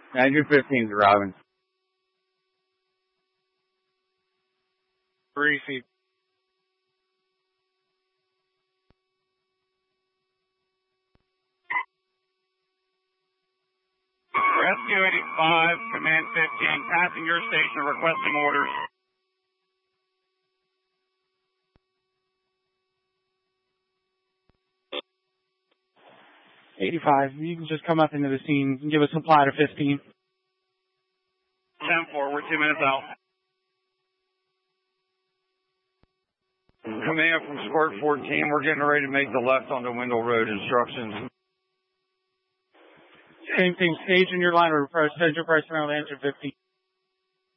Engine 15 is Robin. Greasy. Rescue 85, Command 15, passing your station, requesting orders. 85, you can just come up into the scene and give us supply to 15. 10-4, we're 2 minutes out. Command from Squirt 14, we're getting ready to make the left onto Wendell Road. Instructions. Same thing, stage in your line or send your personnel to engine 15.